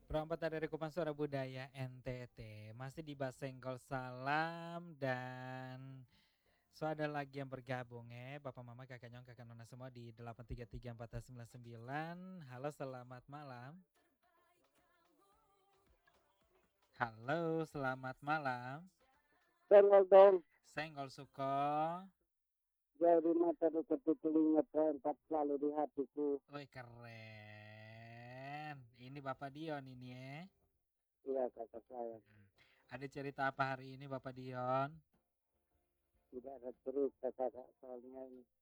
Perombakan dari Kupang Suara Budaya NTT masih di Basenggol Salam dan ada lagi yang bergabung Bapak Mama Kakak Nyong Kakak Nona semua di 833 Halo selamat malam. Halo selamat malam. Senggol dong, Senggol Suko. dari mata dekat di telinga terempat selalu di hatiku. Woi keren. Ini Bapak Dion ini Iya kata saya, Ada cerita apa hari ini Bapak Dion? tidak ada cerita kakak soalnya ini.